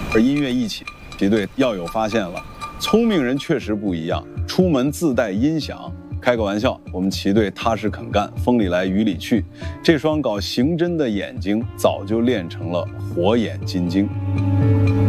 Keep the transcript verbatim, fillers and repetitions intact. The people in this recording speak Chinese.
而音乐一起，旗队要有发现了。聪明人确实不一样，出门自带音响。开个玩笑，我们旗队踏实肯干，风里来雨里去，这双搞刑侦的眼睛早就练成了火眼金睛。